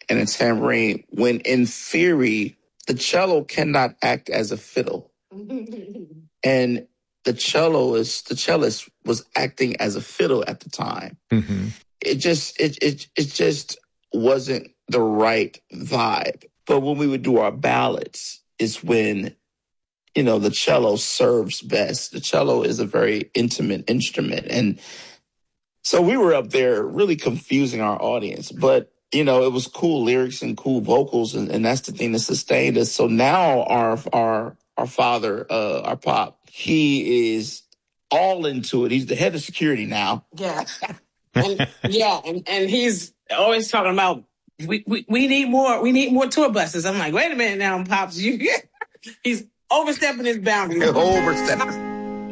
and a tambourine, when in theory, the cello cannot act as a fiddle. And the cellist was acting as a fiddle at the time. Mm-hmm. It just wasn't the right vibe. But when we would do our ballads, is when, the cello serves best. The cello is a very intimate instrument. And so we were up there really confusing our audience. But, it was cool lyrics and cool vocals. And that's the thing that sustained us. So now our father, our pop, he is all into it. He's the head of security now. Yeah. And he's always talking about, we need more tour buses. I'm like, wait a minute now, Pops. He's overstepping his boundaries. Overstepping.